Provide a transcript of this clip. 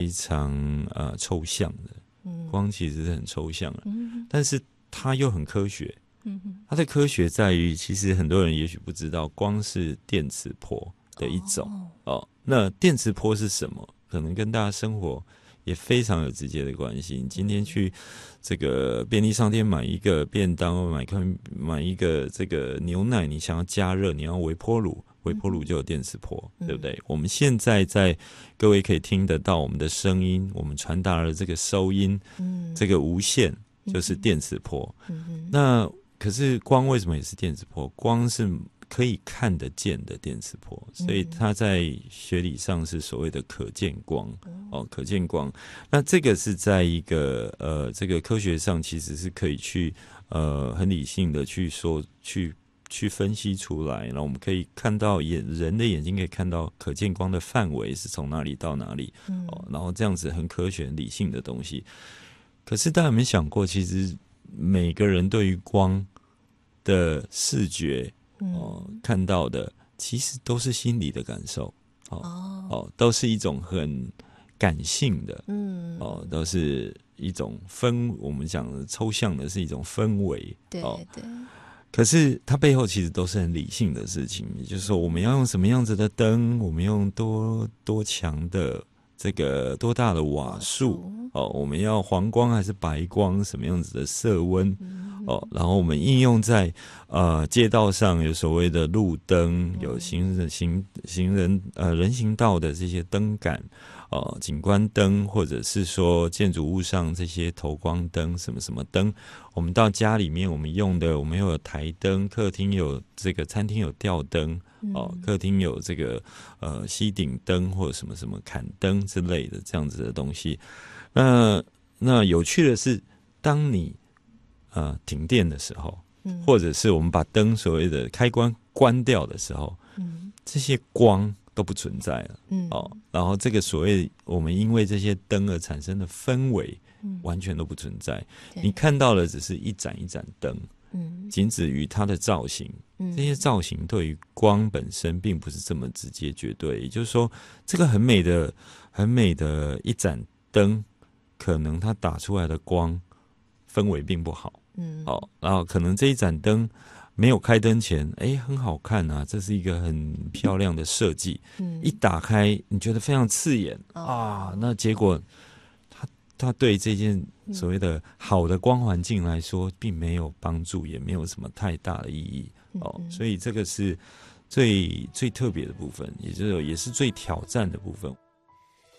常抽象的，光其实是很抽象的，但是它又很科学。它的科学在于，其实很多人也许不知道，光是电磁波的一种那电磁波是什么？可能跟大家生活也非常有直接的关系。你今天去这个便利商店买一个便当，买一个这个牛奶，你想要加热，你要微波炉就有电磁波，对不对？我们现在在各位可以听得到我们的声音，我们传达了这个收音，这个无线就是电磁波。那可是光为什么也是电磁波？光是可以看得见的电磁波，所以它在学理上是所谓的可见光可见光。那这个是在一个这个科学上其实是可以去很理性的去说去分析出来，然后我们可以看到人的眼睛可以看到可见光的范围是从哪里到哪里然后这样子很科学很理性的东西。可是大家有没有想过，其实每个人对于光的视觉看到的其实都是心理的感受都是一种很感性的都是一种我们讲的抽象的是一种氛围对对可是它背后其实都是很理性的事情，也就是说我们要用什么样子的灯，我们用多强的这个多大的瓦数我们要黄光还是白光，什么样子的色温然后我们应用在街道上，有所谓的路灯，有人行道的这些灯杆景观灯，或者是说建筑物上这些投光灯，什么什么灯。我们到家里面我们用的，我们有台灯，客厅有这个，餐厅有吊灯客厅有这个吸顶灯或者什么什么砍灯之类的这样子的东西。那有趣的是，当你停电的时候或者是我们把灯所谓的开关关掉的时候这些光都不存在了然后这个所谓我们因为这些灯而产生的氛围完全都不存在你看到的只是一盏一盏灯仅止于它的造型这些造型对于光本身并不是这么直接绝对，也就是说这个很美的一盏灯可能它打出来的光氛围并不好然后可能这一盏灯没有开灯前很好看啊，这是一个很漂亮的设计一打开你觉得非常刺眼那结果它对这件所谓的好的光环境来说并没有帮助，也没有什么太大的意义所以这个是最特别的部分，也是最挑战的部分。